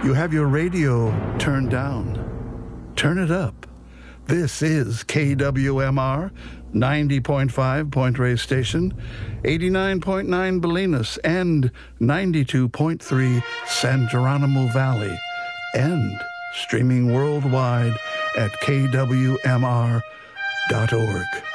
You have your radio turned down. Turn it up. This is KWMR, 90.5 Point Reyes Station, 89.9 Bolinas, and 92.3 San Geronimo Valley, and streaming worldwide at kwmr.org.